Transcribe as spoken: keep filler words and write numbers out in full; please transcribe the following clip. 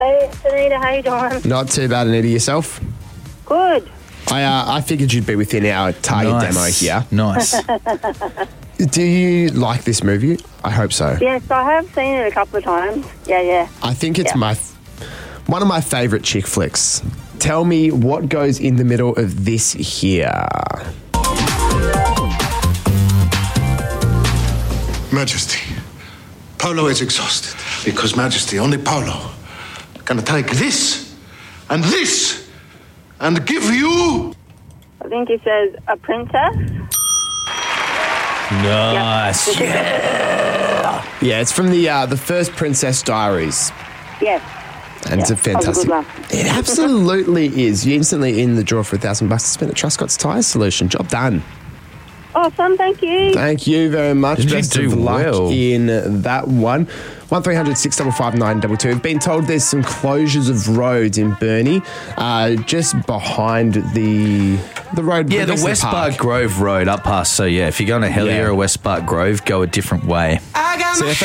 Hey, it's Anita. How you doing? Not too bad, Anita. Yourself? Good. I uh, I figured you'd be within our target Nice. demo here. Nice. Do you like this movie? I hope so. Yes, I have seen it a couple of times. Yeah, yeah. I think it's Yeah. my one of my favourite chick flicks. Tell me what goes in the middle of this here. Majesty, Polo is exhausted because Majesty, only Polo, can take this and this and give you. I think he says a princess. Nice. Yeah, it's from the uh, the first Princess Diaries. Yes. And it's a Yeah, that was a fantastic. good one. It absolutely is. You're instantly in the draw for a thousand bucks to spend at Truscott's Tyre Solution. Job done. Awesome, thank you. Thank you very much. Did you Best do of luck well? in that one. One three hundred six five five nine two two. I've been told there's some closures of roads in Burnie, uh, just behind the the road. Yeah, the next to West park. Park Grove Road up past. So, yeah, if you're going to Hellier Yeah. or West Park Grove, go a different way. So if